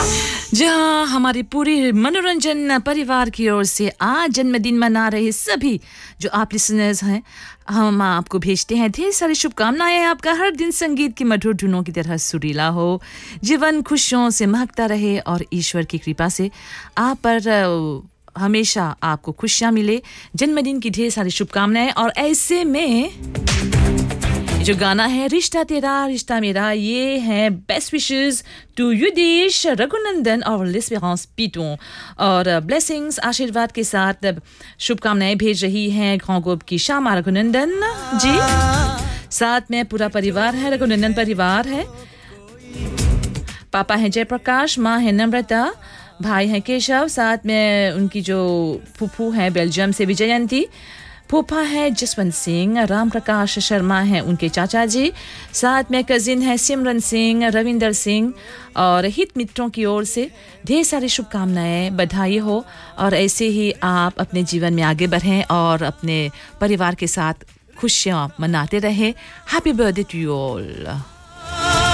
जहाँ हमारे पूरे मनोरंजन परिवार की ओर से आज जन्मदिन मना रहे सभी जो आप लिसनर्स हैं, हम आपको भेजते हैं ढेर सारी शुभकामनाएं। आपका हर दिन संगीत की मधुर धुनों की तरह सुरीला हो, जीवन खुशियों से महकता रहे और ईश्वर की कृपा से आप पर हमेशा आपको खुशियाँ मिले। जन्मदिन की ढेर सारी शुभकामनाएं। और ऐसे में जो गाना है रिश्ता तेरा रिश्ता मेरा, ये है बेस्ट विशेस टू युदेश रघुनंदन और लिस्पेरेंस पीटों और ब्लेसिंग्स आशीर्वाद के साथ शुभकामनाएं भेज रही हैं घोंगोब की श्यामा रघुनंदन जी। साथ में पूरा परिवार है, रघुनंदन परिवार है। पापा हैं जयप्रकाश, माँ है नम्रता, भाई हैं केशव, साथ में उनकी जो फूफू हैं बेल्जियम से विजयंती, फूफा है जसवंत सिंह, राम प्रकाश शर्मा हैं उनके चाचा जी, साथ में कजिन है सिमरन सिंह, रविंदर सिंह और हित मित्रों की ओर से ढेर सारी शुभकामनाएं, बधाई हो। और ऐसे ही आप अपने जीवन में आगे बढ़ें और अपने परिवार के साथ खुशियां मनाते रहें। Happy birthday two you all.